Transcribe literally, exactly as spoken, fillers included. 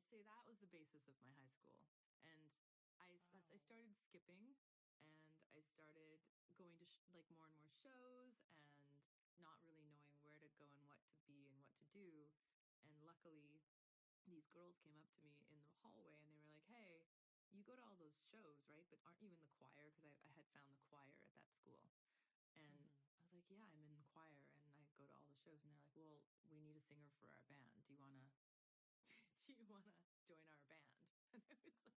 I'd say that was the basis of my high school. And I, s- I Wow. started skipping and I started going to sh- like more and more shows and not really knowing where to go and what to be and what to do. And luckily, these girls came up to me in the hallway and they were like, "Hey, you go to all those shows, right? But aren't you in the choir?" Because I, I had found the choir at that school. And Hmm. I was like, "Yeah, I'm in choir and I go to all the shows." And they're like, "Well, we need a singer for our band. Do you want to do you want to join our band?" And I was like,